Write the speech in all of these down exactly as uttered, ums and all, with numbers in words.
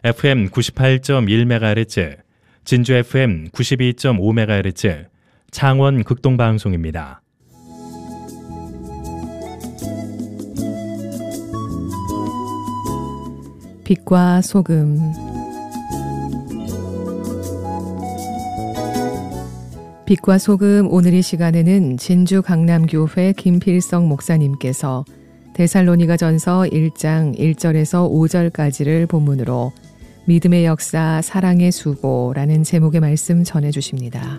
에프엠 구십팔 점 일 메가헤르츠, 진주 에프엠 구십이 점 오 메가헤르츠, 창원 극동방송입니다. 빛과 소금. 빛과 소금, 오늘 이 시간에는 진주 강남교회 김필성 목사님께서 데살로니가 전서 일 장 일 절에서 오 절까지를 본문으로 믿음의 역사, 사랑의 수고라는 제목의 말씀 전해주십니다.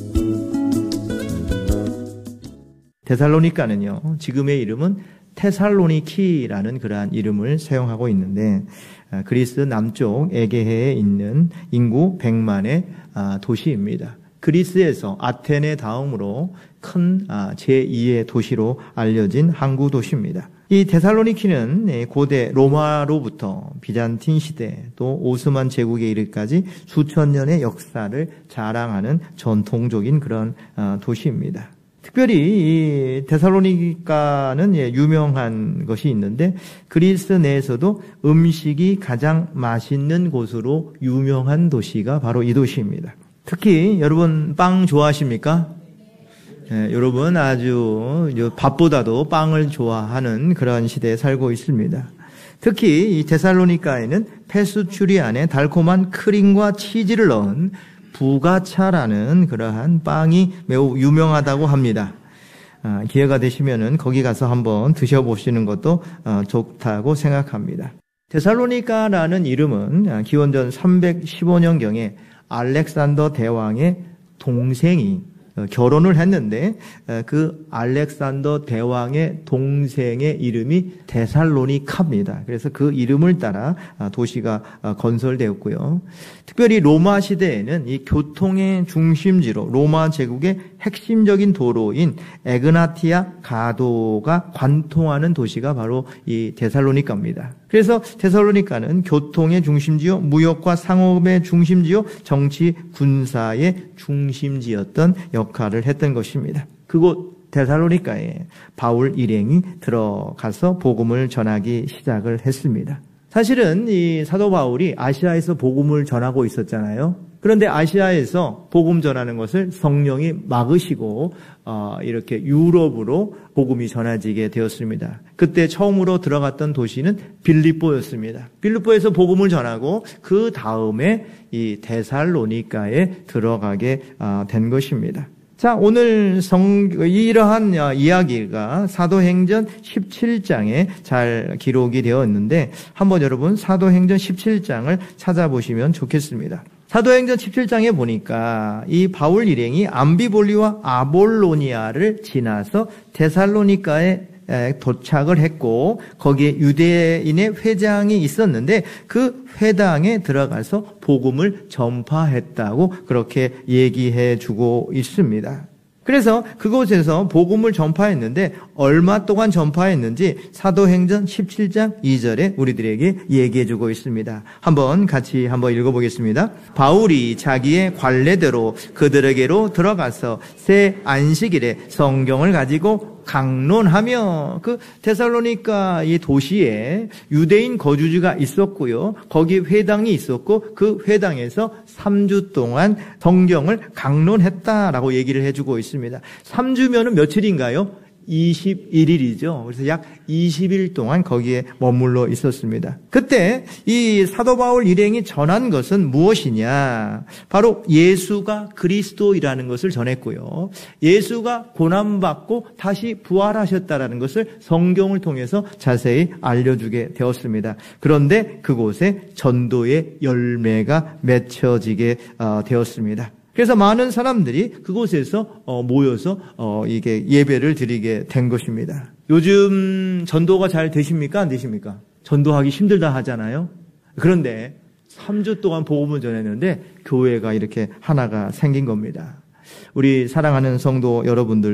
데살로니가는요, 지금의 이름은 테살로니키라는 그러한 이름을 사용하고 있는데, 그리스 남쪽 에게해에 있는 인구 백만의 도시입니다. 그리스에서 아테네 다음으로 큰 제이의 도시로 알려진 항구 도시입니다. 이 데살로니키는 고대 로마로부터 비잔틴 시대 또 오스만 제국에 이르기까지 수천 년의 역사를 자랑하는 전통적인 그런 도시입니다. 특별히 이 데살로니가는 유명한 것이 있는데, 그리스 내에서도 음식이 가장 맛있는 곳으로 유명한 도시가 바로 이 도시입니다. 특히 여러분 빵 좋아하십니까? 네, 여러분 아주 밥보다도 빵을 좋아하는 그런 시대에 살고 있습니다. 특히 이 데살로니가에는 페스츄리 안에 달콤한 크림과 치즈를 넣은 부가차라는 그러한 빵이 매우 유명하다고 합니다. 아, 기회가 되시면은 거기 가서 한번 드셔보시는 것도 어, 좋다고 생각합니다. 데살로니가라는 이름은 기원전 삼백십오 년경에 알렉산더 대왕의 동생이 결혼을 했는데, 그 알렉산더 대왕의 동생의 이름이 데살로니카입니다. 그래서 그 이름을 따라 도시가 건설되었고요. 특별히 로마 시대에는 이 교통의 중심지로 로마 제국의 핵심적인 도로인 에그나티아 가도가 관통하는 도시가 바로 이 데살로니카입니다. 그래서 데살로니카는 교통의 중심지요, 무역과 상업의 중심지요, 정치, 군사의 중심지였던 역할을 했던 것입니다. 그곳 데살로니카에 바울 일행이 들어가서 복음을 전하기 시작을 했습니다. 사실은 이 사도 바울이 아시아에서 복음을 전하고 있었잖아요. 그런데 아시아에서 복음 전하는 것을 성령이 막으시고 어, 이렇게 유럽으로 복음이 전해지게 되었습니다. 그때 처음으로 들어갔던 도시는 빌립보였습니다. 빌립보에서 복음을 전하고 그 다음에 이 데살로니가에 들어가게 어, 된 것입니다. 자, 오늘 성, 이러한 이야기가 사도행전 십칠 장에 잘 기록이 되어 있는데, 한번 여러분 사도행전 십칠 장을 찾아보시면 좋겠습니다. 사도행전 십칠 장에 보니까 이 바울 일행이 암비볼리와 아볼로니아를 지나서 데살로니가에 도착을 했고, 거기에 유대인의 회당이 있었는데 그 회당에 들어가서 복음을 전파했다고 그렇게 얘기해 주고 있습니다. 그래서 그곳에서 복음을 전파했는데 얼마 동안 전파했는지 사도행전 십칠 장 이 절에 우리들에게 얘기해 주고 있습니다. 한번 같이 한번 읽어보겠습니다. 바울이 자기의 관례대로 그들에게로 들어가서 새 안식일에 성경을 가지고 강론하며, 그 데살로니가 이 도시에 유대인 거주지가 있었고요, 거기 회당이 있었고 그 회당에서 삼 주 동안 성경을 강론했다라고 얘기를 해주고 있습니다. 삼 주면은 며칠인가요? 이십일 일이죠. 그래서 약 이십 일 동안 거기에 머물러 있었습니다. 그때 이 사도 바울 일행이 전한 것은 무엇이냐? 바로 예수가 그리스도이라는 것을 전했고요, 예수가 고난받고 다시 부활하셨다라는 것을 성경을 통해서 자세히 알려주게 되었습니다. 그런데 그곳에 전도의 열매가 맺혀지게 되었습니다. 그래서 많은 사람들이 그곳에서 모여서 이게 예배를 드리게 된 것입니다. 요즘 전도가 잘 되십니까? 안 되십니까? 전도하기 힘들다 하잖아요. 그런데 삼 주 동안 복음을 전했는데 교회가 이렇게 하나가 생긴 겁니다. 우리 사랑하는 성도 여러분들,